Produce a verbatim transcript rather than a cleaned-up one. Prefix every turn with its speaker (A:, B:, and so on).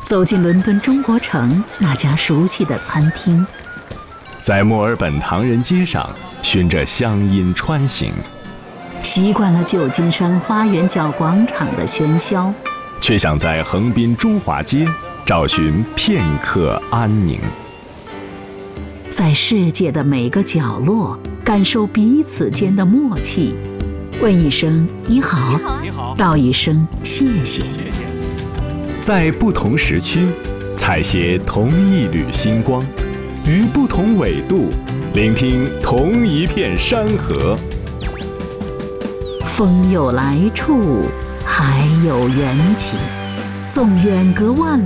A: 走进伦敦中国城那家熟悉的餐厅，
B: 在墨尔本唐人街上循着乡音穿行，
A: 习惯了旧金山花园角广场的喧嚣，
B: 却想在横滨中华街找寻片刻安宁。
A: 在世界的每个角落感受彼此间的默契，问一声你好，
C: 你好，
A: 道一声谢谢。
B: 在不同时区采撷同一缕星光，于不同纬度聆听同一片山河。
A: 风有来处，海有缘起，纵远隔万